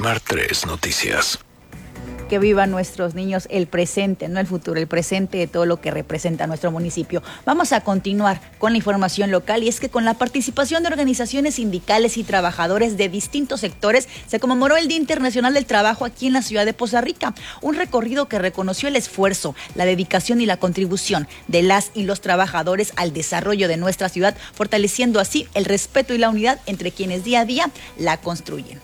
Smart 3 Noticias. Que vivan nuestros niños el presente, no el futuro, el presente de todo lo que representa nuestro municipio. Vamos a continuar con la información local y es que con la participación de organizaciones sindicales y trabajadores de distintos sectores se conmemoró el Día Internacional del Trabajo aquí en la ciudad de Poza Rica, un recorrido que reconoció el esfuerzo, la dedicación y la contribución de las y los trabajadores al desarrollo de nuestra ciudad, fortaleciendo así el respeto y la unidad entre quienes día a día la construyen.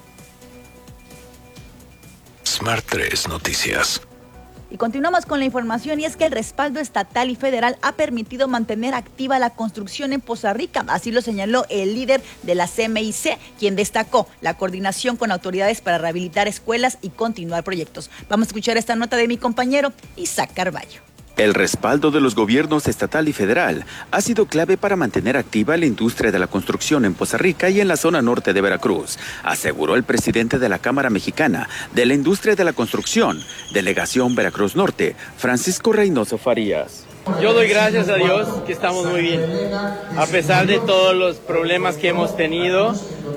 Smart 3 Noticias. Y continuamos con la información y es que el respaldo estatal y federal ha permitido mantener activa la construcción en Poza Rica. Así lo señaló el líder de la CMIC, quien destacó la coordinación con autoridades para rehabilitar escuelas y continuar proyectos. Vamos a escuchar esta nota de mi compañero Isaac Carballo. El respaldo de los gobiernos estatal y federal ha sido clave para mantener activa la industria de la construcción en Poza Rica y en la zona norte de Veracruz, aseguró el presidente de la Cámara Mexicana de la Industria de la Construcción, Delegación Veracruz Norte, Francisco Reynoso Farías. Yo doy gracias a Dios que estamos muy bien, a pesar de todos los problemas que hemos tenido,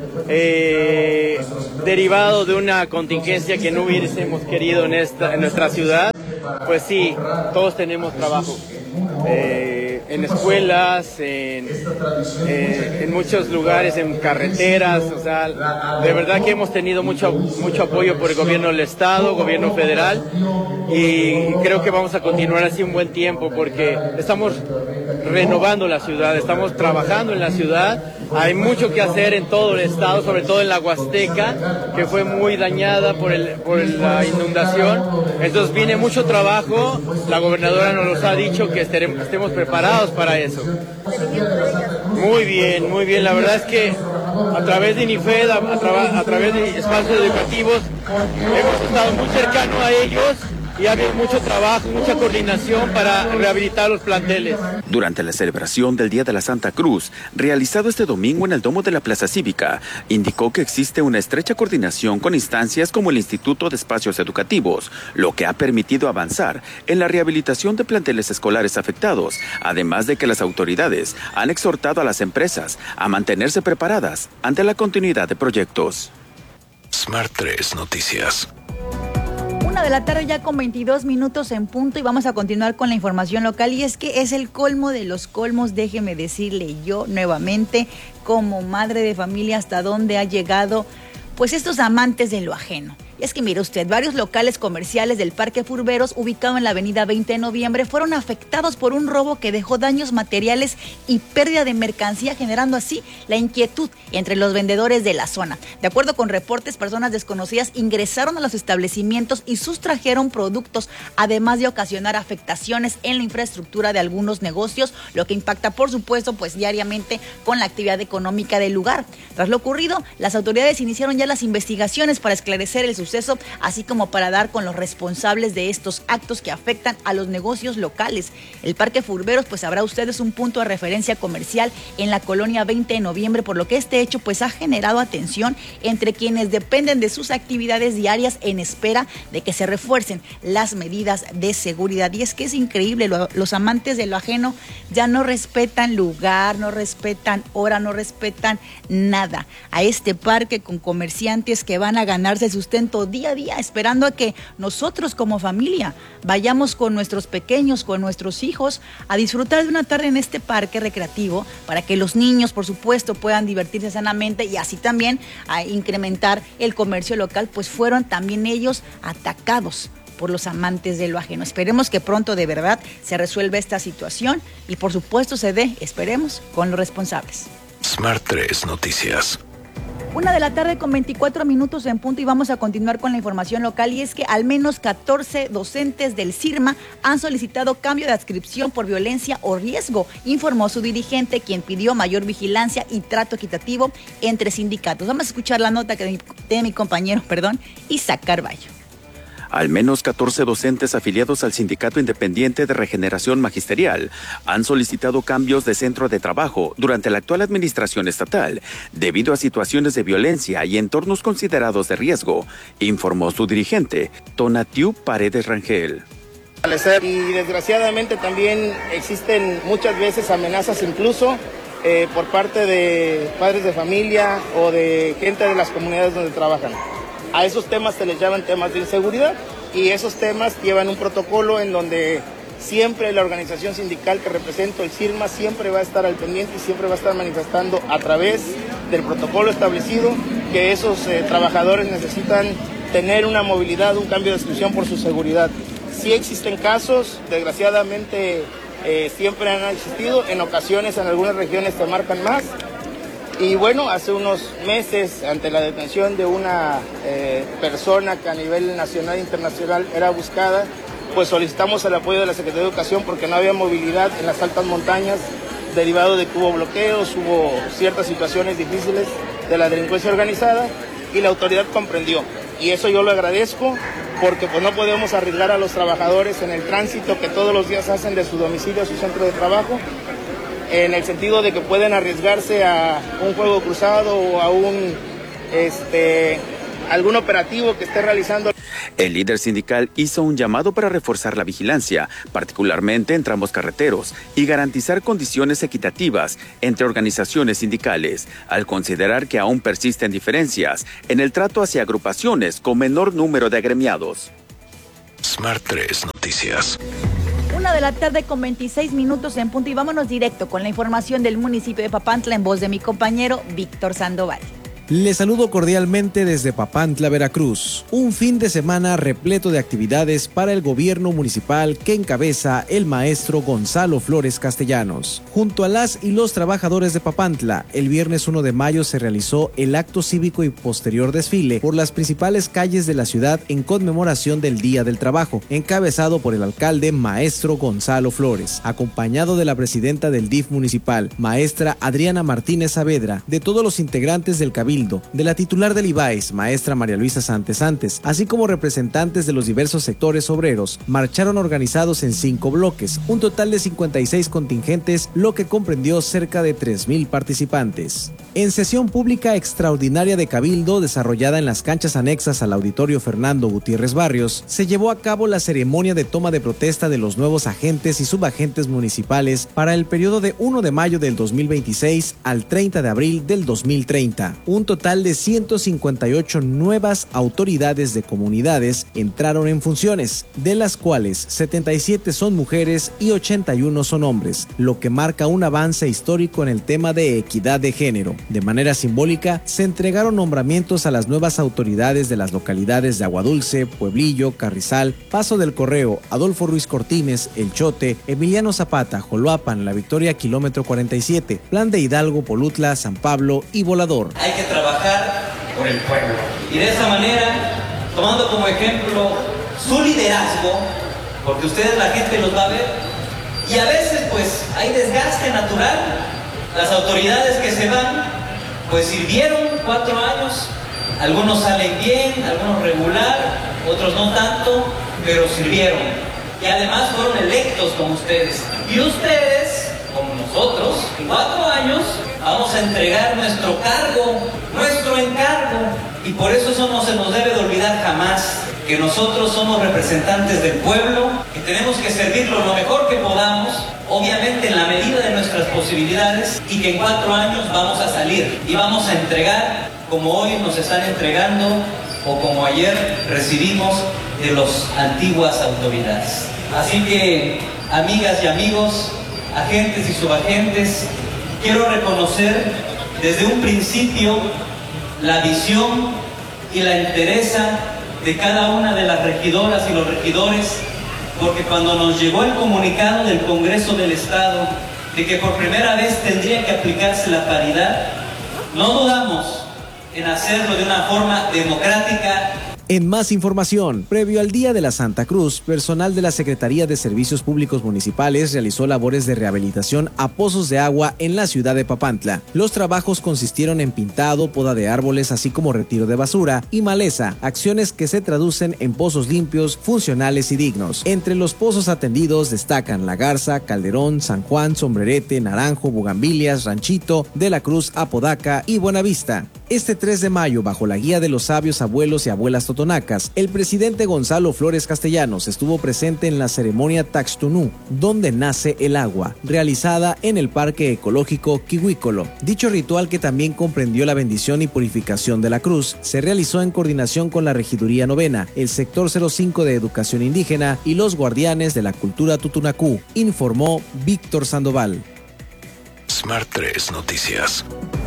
derivado de una contingencia que no hubiésemos querido en nuestra ciudad. Pues sí, todos tenemos trabajo, en escuelas, en muchos lugares, en carreteras, o sea, de verdad que hemos tenido mucho apoyo por el gobierno del estado, gobierno federal, y creo que vamos a continuar así un buen tiempo porque estamos renovando la ciudad, estamos trabajando en la ciudad. Hay mucho que hacer en todo el estado, sobre todo en la Huasteca, que fue muy dañada por la inundación. Entonces viene mucho trabajo, la gobernadora nos ha dicho que estemos preparados para eso. Muy bien, la verdad es que a través de INIFED, a través de espacios educativos, hemos estado muy cercanos a ellos. Y ha habido mucho trabajo, mucha coordinación para rehabilitar los planteles. Durante la celebración del Día de la Santa Cruz, realizado este domingo en el Domo de la Plaza Cívica, indicó que existe una estrecha coordinación con instancias como el Instituto de Espacios Educativos, lo que ha permitido avanzar en la rehabilitación de planteles escolares afectados, además de que las autoridades han exhortado a las empresas a mantenerse preparadas ante la continuidad de proyectos. Smart 3 Noticias. 1:00 ya con 22 minutos en punto y vamos a continuar con la información local y es que es el colmo de los colmos, déjeme decirle yo nuevamente como madre de familia hasta dónde ha llegado pues estos amantes de lo ajeno. Y es que mire usted, varios locales comerciales del Parque Furberos, ubicado en la avenida 20 de noviembre, fueron afectados por un robo que dejó daños materiales y pérdida de mercancía, generando así la inquietud entre los vendedores de la zona. De acuerdo con reportes, personas desconocidas ingresaron a los establecimientos y sustrajeron productos, además de ocasionar afectaciones en la infraestructura de algunos negocios, lo que impacta, por supuesto, pues diariamente con la actividad económica del lugar. Tras lo ocurrido, las autoridades iniciaron ya las investigaciones para esclarecer el suceso, así como para dar con los responsables de estos actos que afectan a los negocios locales. El Parque Furberos, pues sabrá usted, es un punto de referencia comercial en la colonia 20 de noviembre, por lo que este hecho pues ha generado atención entre quienes dependen de sus actividades diarias en espera de que se refuercen las medidas de seguridad. Y es que es increíble, los amantes de lo ajeno ya no respetan lugar, no respetan hora, no respetan nada. A este parque con comerciantes que van a ganarse el sustento día a día, esperando a que nosotros como familia vayamos con nuestros pequeños, con nuestros hijos, a disfrutar de una tarde en este parque recreativo para que los niños, por supuesto, puedan divertirse sanamente y así también a incrementar el comercio local, pues fueron también ellos atacados por los amantes de lo ajeno. Esperemos que pronto de verdad se resuelva esta situación y por supuesto se dé, esperemos, con los responsables. Smart 3 Noticias. 1:00 con 24 minutos en punto y vamos a continuar con la información local y es que al menos 14 docentes del CIRMA han solicitado cambio de adscripción por violencia o riesgo, informó su dirigente, quien pidió mayor vigilancia y trato equitativo entre sindicatos. Vamos a escuchar la nota de mi compañero, Isaac Carballo. Al menos 14 docentes afiliados al Sindicato Independiente de Regeneración Magisterial han solicitado cambios de centro de trabajo durante la actual administración estatal debido a situaciones de violencia y entornos considerados de riesgo, informó su dirigente, Tonatiu Paredes Rangel. Y desgraciadamente también existen muchas veces amenazas incluso por parte de padres de familia o de gente de las comunidades donde trabajan. A esos temas se les llaman temas de inseguridad y esos temas llevan un protocolo en donde siempre la organización sindical que represento, el CIRMA, siempre va a estar al pendiente y siempre va a estar manifestando a través del protocolo establecido que esos trabajadores necesitan tener una movilidad, un cambio de descripción por su seguridad. Sí existen casos, desgraciadamente siempre han existido, en ocasiones en algunas regiones se marcan más. Y bueno, hace unos meses, ante la detención de una persona que a nivel nacional e internacional era buscada, pues solicitamos el apoyo de la Secretaría de Educación porque no había movilidad en las altas montañas, derivado de que hubo bloqueos, hubo ciertas situaciones difíciles de la delincuencia organizada y la autoridad comprendió. Y eso yo lo agradezco porque pues no podemos arriesgar a los trabajadores en el tránsito que todos los días hacen de su domicilio a su centro de trabajo, en el sentido de que pueden arriesgarse a un fuego cruzado o a algún operativo que esté realizando. El líder sindical hizo un llamado para reforzar la vigilancia, particularmente en tramos carreteros, y garantizar condiciones equitativas entre organizaciones sindicales, al considerar que aún persisten diferencias en el trato hacia agrupaciones con menor número de agremiados. Smart 3 Noticias. 1:26 p.m. en punto y vámonos directo con la información del municipio de Papantla en voz de mi compañero Víctor Sandoval. Les saludo cordialmente desde Papantla, Veracruz. Un fin de semana repleto de actividades para el gobierno municipal que encabeza el maestro Gonzalo Flores Castellanos. Junto a las y los trabajadores de Papantla, el viernes 1 de mayo se realizó el acto cívico y posterior desfile por las principales calles de la ciudad en conmemoración del Día del Trabajo, encabezado por el alcalde maestro Gonzalo Flores, acompañado de la presidenta del DIF municipal, maestra Adriana Martínez Saavedra, de todos los integrantes del cabildo, de la titular del IBAES, maestra María Luisa Santes, así como representantes de los diversos sectores obreros. Marcharon organizados en 5 bloques, un total de 56 contingentes, lo que comprendió cerca de 3,000 participantes. En sesión pública extraordinaria de Cabildo, desarrollada en las canchas anexas al Auditorio Fernando Gutiérrez Barrios, se llevó a cabo la ceremonia de toma de protesta de los nuevos agentes y subagentes municipales para el periodo de 1 de mayo del 2026 al 30 de abril del 2030. Un total de 158 nuevas autoridades de comunidades entraron en funciones, de las cuales 77 son mujeres y 81 son hombres, lo que marca un avance histórico en el tema de equidad de género. De manera simbólica, se entregaron nombramientos a las nuevas autoridades de las localidades de Aguadulce, Pueblillo, Carrizal, Paso del Correo, Adolfo Ruiz Cortines, El Chote, Emiliano Zapata, Joloapan, La Victoria, Kilómetro 47, Plan de Hidalgo, Polutla, San Pablo y Volador. Hay que trabajar por el pueblo. Y de esa manera, tomando como ejemplo su liderazgo, porque ustedes, la gente, los va a ver, y a veces pues hay desgaste natural. Las autoridades que se van, pues sirvieron 4 años, algunos salen bien, algunos regular, otros no tanto, pero sirvieron. Y además fueron electos como ustedes. Y ustedes, como nosotros, en 4 años, vamos a entregar nuestro cargo, nuestro encargo. Y por eso no se nos debe de olvidar jamás que nosotros somos representantes del pueblo, que tenemos que servirlo lo mejor que podamos, obviamente en la medida de nuestras posibilidades, y que en 4 años vamos a salir y vamos a entregar como hoy nos están entregando o como ayer recibimos de las antiguas autoridades. Así que, amigas y amigos, agentes y subagentes, quiero reconocer desde un principio la visión y la entereza de cada una de las regidoras y los regidores, porque cuando nos llegó el comunicado del Congreso del Estado de que por primera vez tendría que aplicarse la paridad, no dudamos en hacerlo de una forma democrática. En más información, previo al Día de la Santa Cruz, personal de la Secretaría de Servicios Públicos Municipales realizó labores de rehabilitación a pozos de agua en la ciudad de Papantla. Los trabajos consistieron en pintado, poda de árboles, así como retiro de basura y maleza, acciones que se traducen en pozos limpios, funcionales y dignos. Entre los pozos atendidos destacan La Garza, Calderón, San Juan, Sombrerete, Naranjo, Bugambilias, Ranchito, De la Cruz, Apodaca y Buenavista. Este 3 de mayo, bajo la guía de los sabios abuelos y abuelas totonacas, el presidente Gonzalo Flores Castellanos estuvo presente en la ceremonia Taxtunú, donde nace el agua, realizada en el Parque Ecológico Quihuícolo. Dicho ritual, que también comprendió la bendición y purificación de la cruz, se realizó en coordinación con la Regiduría Novena, el Sector 05 de Educación Indígena y los guardianes de la cultura tutunacú, informó Víctor Sandoval. Smart 3 Noticias.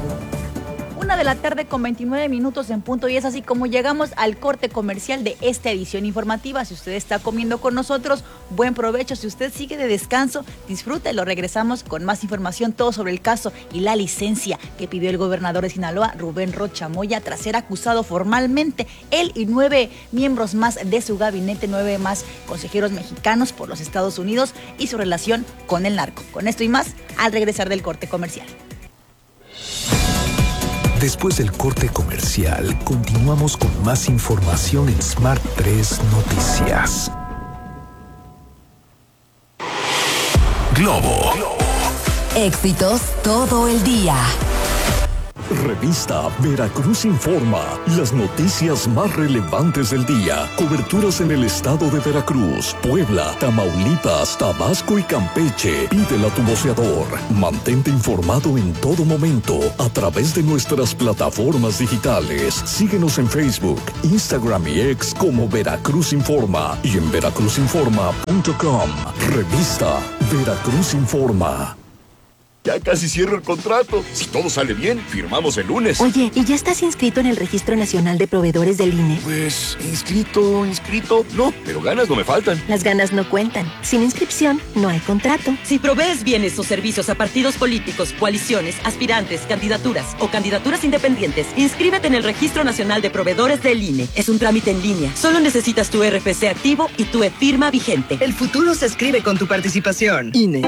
1:29 p.m. en punto, y es así como llegamos al corte comercial de esta edición informativa. Si usted está comiendo con nosotros, buen provecho. Si usted sigue de descanso, disfrútelo. Regresamos con más información, todo sobre el caso y la licencia que pidió el gobernador de Sinaloa, Rubén Rocha Moya, tras ser acusado formalmente él y 9 miembros más de su gabinete, 9 más consejeros mexicanos por los Estados Unidos y su relación con el narco. Con esto y más, al regresar del corte comercial. Después del corte comercial, continuamos con más información en Smart 3 Noticias. Globo. Éxitos todo el día. Revista Veracruz Informa. Las noticias más relevantes del día. Coberturas en el estado de Veracruz, Puebla, Tamaulipas, Tabasco y Campeche. Pídela a tu voceador. Mantente informado en todo momento a través de nuestras plataformas digitales. Síguenos en Facebook, Instagram y X como Veracruz Informa y en veracruzinforma.com. Revista Veracruz Informa. Ya casi cierro el contrato. Si todo sale bien, firmamos el lunes. Oye, ¿y ya estás inscrito en el Registro Nacional de Proveedores del INE? Pues, inscrito, no, pero ganas no me faltan. Las ganas no cuentan. Sin inscripción, no hay contrato. Si provees bienes o servicios a partidos políticos, coaliciones, aspirantes, candidaturas o candidaturas independientes, inscríbete en el Registro Nacional de Proveedores del INE. Es un trámite en línea. Solo necesitas tu RFC activo y tu e-firma vigente. El futuro se escribe con tu participación. INE.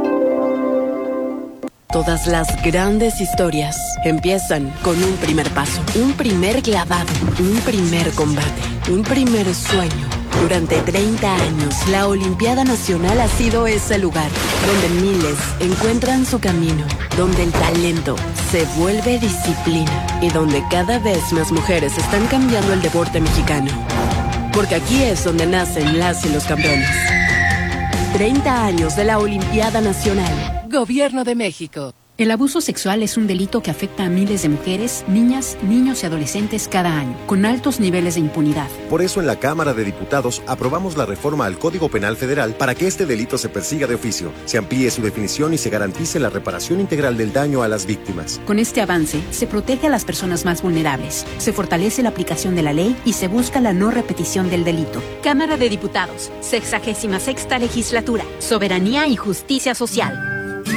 Todas las grandes historias empiezan con un primer paso, un primer clavado, un primer combate, un primer sueño. Durante 30 años, la Olimpiada Nacional ha sido ese lugar donde miles encuentran su camino, donde el talento se vuelve disciplina y donde cada vez más mujeres están cambiando el deporte mexicano. Porque aquí es donde nacen las y los campeones. 30 años de la Olimpiada Nacional. Gobierno de México. El abuso sexual es un delito que afecta a miles de mujeres, niñas, niños y adolescentes cada año, con altos niveles de impunidad. Por eso en la Cámara de Diputados aprobamos la reforma al Código Penal Federal para que este delito se persiga de oficio, se amplíe su definición y se garantice la reparación integral del daño a las víctimas. Con este avance, se protege a las personas más vulnerables, se fortalece la aplicación de la ley y se busca la no repetición del delito. Cámara de Diputados, 66ª Legislatura, Soberanía y Justicia Social.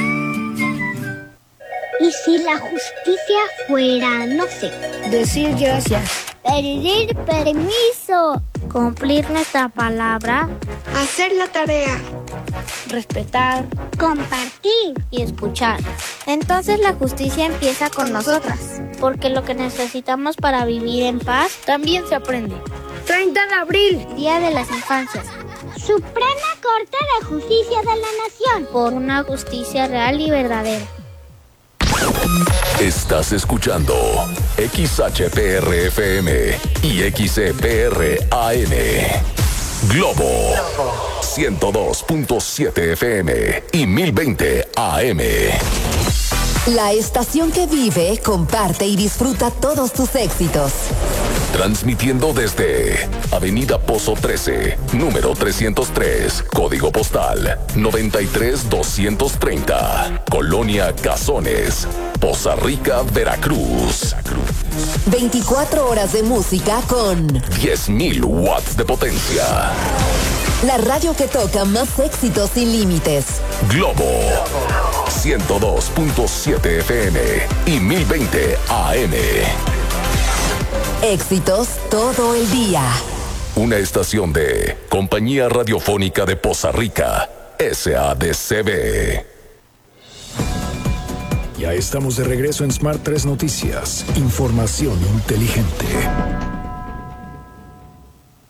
¿Y si la justicia fuera, no sé, decir gracias, pedir permiso, cumplir nuestra palabra, hacer la tarea, respetar, compartir y escuchar? Entonces la justicia empieza con nosotras, porque lo que necesitamos para vivir en paz también se aprende. 30 de abril, Día de las Infancias. Suprema Corte de Justicia de la Nación, por una justicia real y verdadera. Estás escuchando XHPR-FM y XCPR-AM. Globo 102.7 FM y 1020 AM. La estación que vive, comparte y disfruta todos tus éxitos. Transmitiendo desde Avenida Pozo 13, número 303, código postal 93230, Colonia Cazones, Poza Rica, Veracruz. 24 horas de música con 10,000 watts de potencia. La radio que toca más éxitos sin límites. Globo 102.7 FM y 1020 AM. Éxitos todo el día. Una estación de Compañía Radiofónica de Poza Rica, SADCB. Ya estamos de regreso en Smart 3 Noticias. Información inteligente.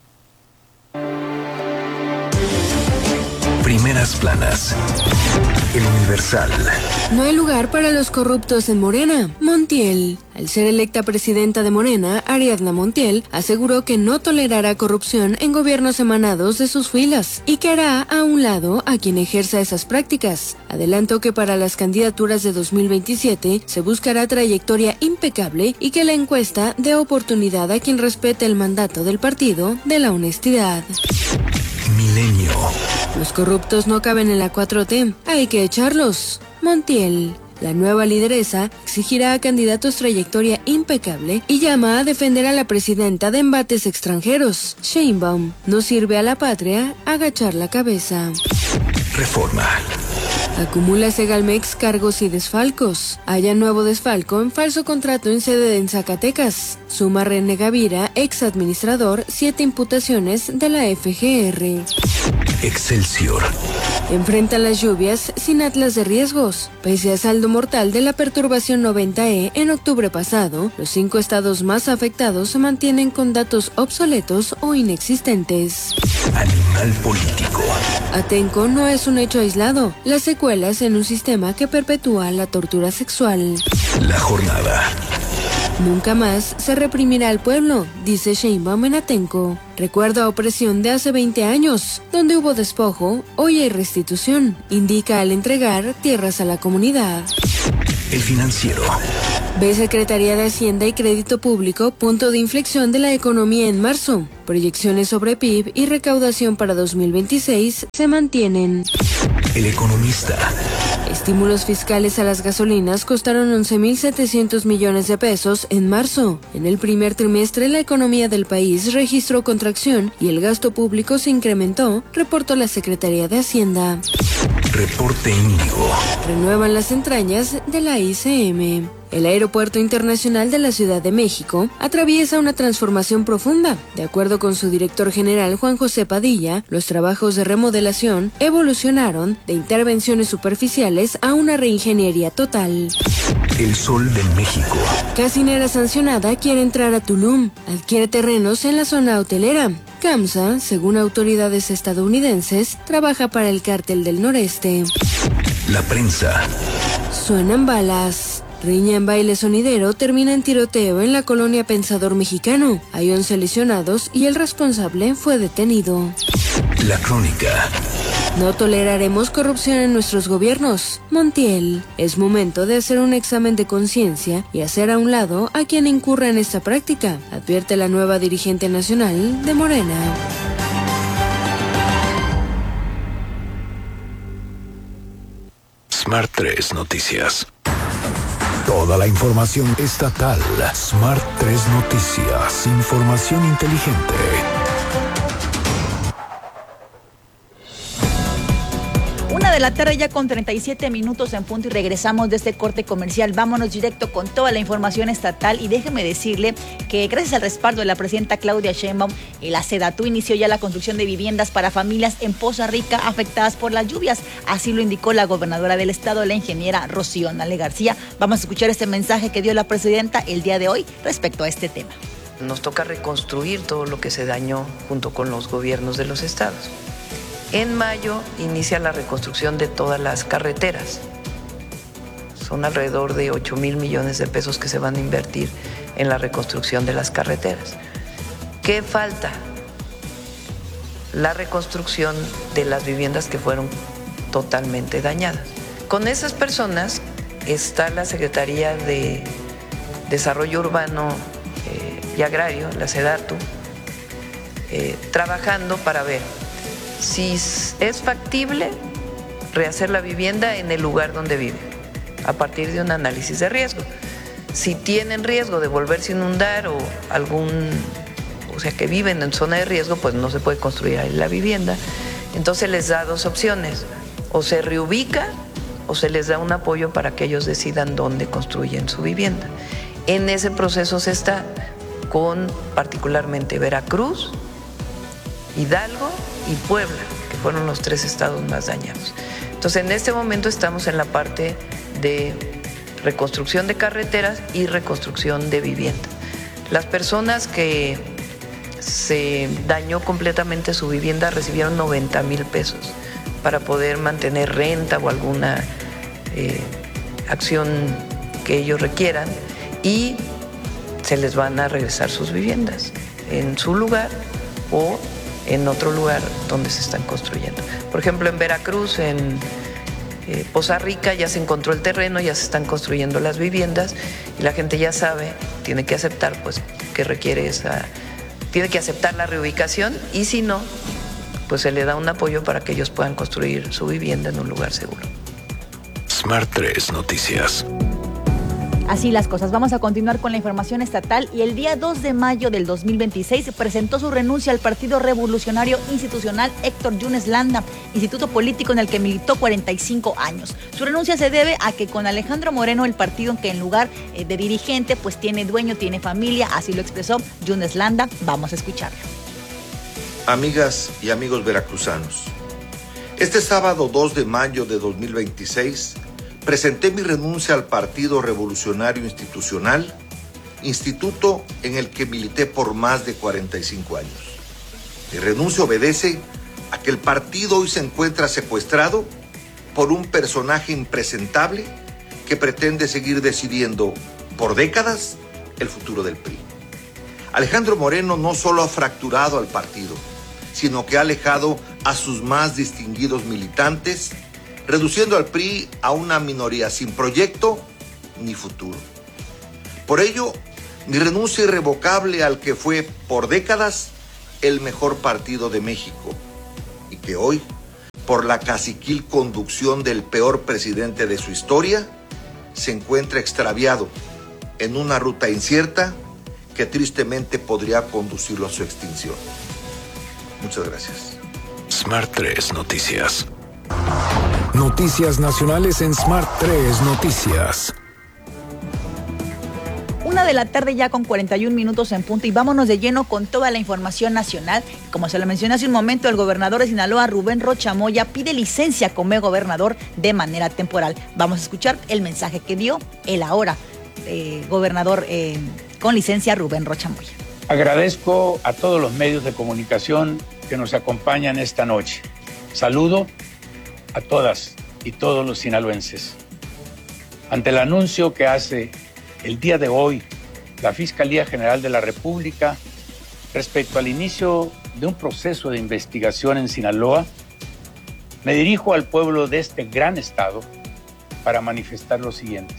Primeras planas. El Universal. No hay lugar para los corruptos en Morena. Montiel. Al ser electa presidenta de Morena, Ariadna Montiel aseguró que no tolerará corrupción en gobiernos emanados de sus filas y que hará a un lado a quien ejerza esas prácticas. Adelantó que para las candidaturas de 2027 se buscará trayectoria impecable y que la encuesta dé oportunidad a quien respete el mandato del partido de la honestidad. Milenio. Los corruptos no caben en la 4T, hay que echarlos. Montiel. La nueva lideresa exigirá a candidatos trayectoria impecable y llama a defender a la presidenta de embates extranjeros. Sheinbaum. No sirve a la patria agachar la cabeza. Reforma. Acumula Segalmex cargos y desfalcos. Haya nuevo desfalco en falso contrato en sede en Zacatecas. Suma René Gavira, ex administrador, 7 imputaciones de la FGR. Excelsior. Enfrentan las lluvias sin atlas de riesgos. Pese a saldo mortal de la perturbación 90E en octubre pasado, los 5 estados más afectados se mantienen con datos obsoletos o inexistentes. Animal político. Atenco no es un hecho aislado. Las secuelas en un sistema que perpetúa la tortura sexual. La jornada. Nunca más se reprimirá al pueblo, dice Sheinbaum en Atenco. Recuerdo a opresión de hace 20 años, donde hubo despojo, hoy hay restitución, indica al entregar tierras a la comunidad. El Financiero. Ve Secretaría de Hacienda y Crédito Público, punto de inflexión de la economía en marzo. Proyecciones sobre PIB y recaudación para 2026 se mantienen. El Economista. Estímulos fiscales a las gasolinas costaron 11.700 millones de pesos en marzo. En el primer trimestre, la economía del país registró contracción y el gasto público se incrementó, reportó la Secretaría de Hacienda. Reporte Índigo. Renuevan las entrañas de la ICM. El Aeropuerto Internacional de la Ciudad de México atraviesa una transformación profunda. De acuerdo con su director general Juan José Padilla, los trabajos de remodelación evolucionaron de intervenciones superficiales a una reingeniería total. El Sol de México. Gasinera sancionada quiere entrar a Tulum. Adquiere terrenos en la zona hotelera. CAMSA, según autoridades estadounidenses, trabaja para el Cártel del Noreste. La Prensa. Suenan balas. Riña en baile sonidero termina en tiroteo en la colonia Pensador Mexicano. Hay 11 lesionados y el responsable fue detenido. La Crónica. No toleraremos corrupción en nuestros gobiernos. Montiel. Es momento de hacer un examen de conciencia y hacer a un lado a quien incurra en esta práctica, advierte la nueva dirigente nacional de Morena. Smart 3 Noticias. Toda la información estatal. Smart 3 Noticias. Información inteligente. De la tarde ya con 37 minutos en punto y regresamos de este corte comercial. Vámonos directo con toda la información estatal y déjeme decirle que gracias al respaldo de la presidenta Claudia Sheinbaum, la SEDATU inició ya la construcción de viviendas para familias en Poza Rica afectadas por las lluvias. Así lo indicó la gobernadora del estado, la ingeniera Rocío Nale García. Vamos a escuchar este mensaje que dio la presidenta el día de hoy respecto a este tema. Nos toca reconstruir todo lo que se dañó junto con los gobiernos de los estados. En mayo inicia la reconstrucción de todas las carreteras. Son alrededor de 8,000 millones de pesos que se van a invertir en la reconstrucción de las carreteras. ¿Qué falta? La reconstrucción de las viviendas que fueron totalmente dañadas. Con esas personas está la Secretaría de Desarrollo Urbano y Agrario, la SEDATU, trabajando para ver si es factible rehacer la vivienda en el lugar donde vive, a partir de un análisis de riesgo. Si tienen riesgo de volverse a inundar o que viven en zona de riesgo, pues no se puede construir ahí la vivienda. Entonces les da dos opciones: o se reubica o se les da un apoyo para que ellos decidan dónde construyen su vivienda. En ese proceso se está con particularmente Veracruz, Hidalgo y Puebla, que fueron los 3 estados más dañados. Entonces, en este momento estamos en la parte de reconstrucción de carreteras y reconstrucción de vivienda. Las personas que se dañó completamente su vivienda recibieron 90,000 pesos para poder mantener renta o alguna acción que ellos requieran, y se les van a regresar sus viviendas en su lugar o en otro lugar donde se están construyendo. Por ejemplo, en Veracruz, en Poza Rica, ya se encontró el terreno, ya se están construyendo las viviendas y la gente ya sabe, tiene que aceptar pues que requiere tiene que aceptar la reubicación, y si no, pues se le da un apoyo para que ellos puedan construir su vivienda en un lugar seguro. Smart 3 Noticias. Así las cosas. Vamos a continuar con la información estatal, y el día 2 de mayo del 2026 presentó su renuncia al Partido Revolucionario Institucional Héctor Yunes Landa, instituto político en el que militó 45 años. Su renuncia se debe a que con Alejandro Moreno, el partido que en lugar de dirigente, pues tiene dueño, tiene familia, así lo expresó Yunes Landa. Vamos a escucharlo. Amigas y amigos veracruzanos, este sábado 2 de mayo de 2026 presenté mi renuncia al Partido Revolucionario Institucional, instituto en el que milité por más de 45 años. Mi renuncia obedece a que el partido hoy se encuentra secuestrado por un personaje impresentable que pretende seguir decidiendo por décadas el futuro del PRI. Alejandro Moreno no solo ha fracturado al partido, sino que ha alejado a sus más distinguidos militantes, reduciendo al PRI a una minoría sin proyecto ni futuro. Por ello, mi renuncia irrevocable al que fue por décadas el mejor partido de México, y que hoy, por la caciquil conducción del peor presidente de su historia, se encuentra extraviado en una ruta incierta que tristemente podría conducirlo a su extinción. Muchas gracias. Smart 3 Noticias. Noticias nacionales en Smart 3 Noticias. 1 de la tarde ya con 41 minutos en punto, y vámonos de lleno con toda la información nacional. Como se lo mencioné hace un momento, el gobernador de Sinaloa, Rubén Rocha Moya, pide licencia como gobernador de manera temporal. Vamos a escuchar el mensaje que dio el ahora gobernador con licencia, Rubén Rocha Moya. Agradezco a todos los medios de comunicación que nos acompañan esta noche. Saludo a todas y todos los sinaloenses. Ante el anuncio que hace el día de hoy la Fiscalía General de la República respecto al inicio de un proceso de investigación en Sinaloa, me dirijo al pueblo de este gran estado para manifestar lo siguiente.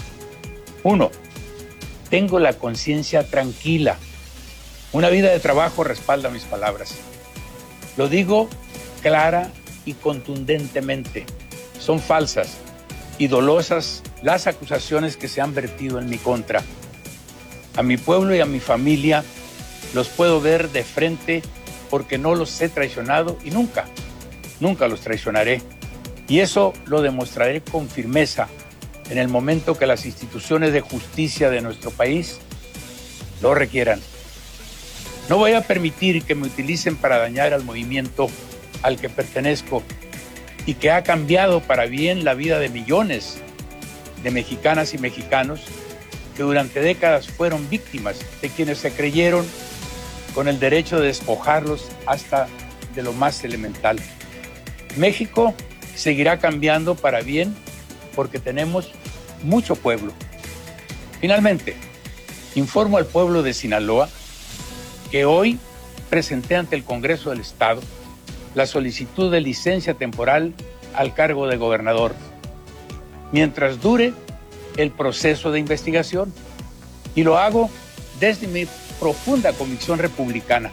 1. Tengo la conciencia tranquila. Una vida de trabajo respalda mis palabras. Lo digo clara y contundentemente. Son falsas y dolosas las acusaciones que se han vertido en mi contra. A mi pueblo y a mi familia los puedo ver de frente porque no los he traicionado y nunca los traicionaré. Y eso lo demostraré con firmeza en el momento que las instituciones de justicia de nuestro país lo requieran. No voy a permitir que me utilicen para dañar al movimiento al que pertenezco y que ha cambiado para bien la vida de millones de mexicanas y mexicanos que durante décadas fueron víctimas de quienes se creyeron con el derecho de despojarlos hasta de lo más elemental. México seguirá cambiando para bien porque tenemos mucho pueblo. Finalmente, informo al pueblo de Sinaloa que hoy presenté ante el Congreso del Estado la solicitud de licencia temporal al cargo de gobernador, mientras dure el proceso de investigación, y lo hago desde mi profunda convicción republicana.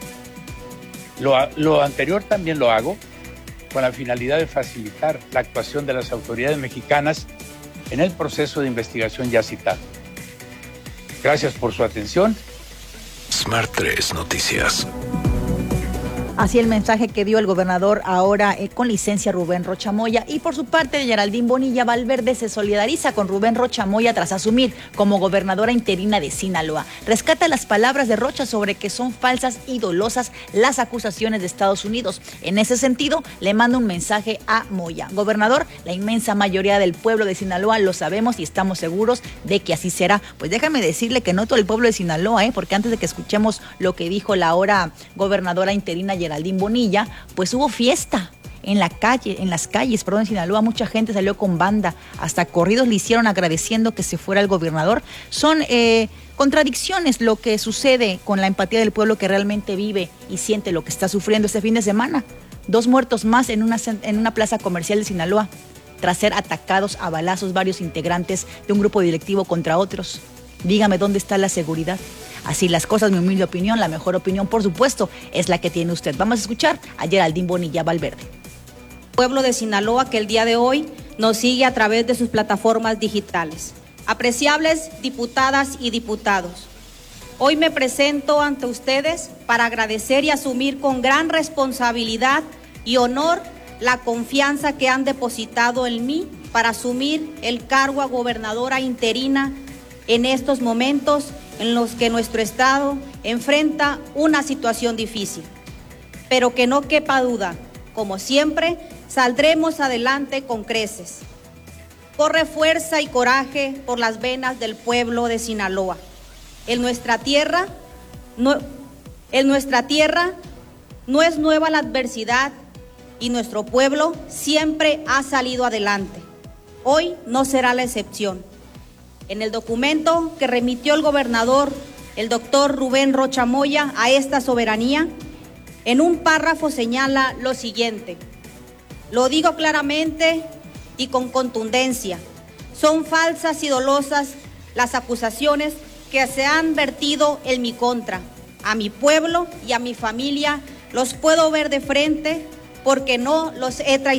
Lo anterior también lo hago con la finalidad de facilitar la actuación de las autoridades mexicanas en el proceso de investigación ya citado. Gracias por su atención. Smart 3 Noticias. Así el mensaje que dio el gobernador ahora con licencia, Rubén Rocha Moya. Y por su parte, Geraldine Bonilla Valverde se solidariza con Rubén Rocha Moya tras asumir como gobernadora interina de Sinaloa. Rescata las palabras de Rocha sobre que son falsas y dolosas las acusaciones de Estados Unidos. En ese sentido, le manda un mensaje a Moya. Gobernador, la inmensa mayoría del pueblo de Sinaloa lo sabemos y estamos seguros de que así será. Pues déjame decirle que no todo el pueblo de Sinaloa, porque antes de que escuchemos lo que dijo la ahora gobernadora interina Geraldine Bonilla, pues hubo fiesta en las calles, en Sinaloa. Mucha gente salió con banda, hasta corridos le hicieron agradeciendo que se fuera el gobernador. Son contradicciones lo que sucede con la empatía del pueblo que realmente vive y siente lo que está sufriendo este fin de semana. 2 muertos más en una plaza comercial de Sinaloa, tras ser atacados a balazos varios integrantes de un grupo directivo contra otros. Dígame, ¿dónde está la seguridad? Así las cosas, mi humilde opinión, la mejor opinión, por supuesto, es la que tiene usted. Vamos a escuchar a Geraldine Bonilla Valverde. Pueblo de Sinaloa que el día de hoy nos sigue a través de sus plataformas digitales. Apreciables diputadas y diputados, hoy me presento ante ustedes para agradecer y asumir con gran responsabilidad y honor la confianza que han depositado en mí para asumir el cargo a gobernadora interina en estos momentos en los que nuestro estado enfrenta una situación difícil. Pero que no quepa duda, como siempre, saldremos adelante con creces. Corre fuerza y coraje por las venas del pueblo de Sinaloa. En nuestra tierra no es nueva la adversidad y nuestro pueblo siempre ha salido adelante. Hoy no será la excepción. En el documento que remitió el gobernador, el doctor Rubén Rocha Moya, a esta soberanía, en un párrafo señala lo siguiente: lo digo claramente y con contundencia, son falsas y dolosas las acusaciones que se han vertido en mi contra. A mi pueblo y a mi familia los puedo ver de frente porque no los he traicionado.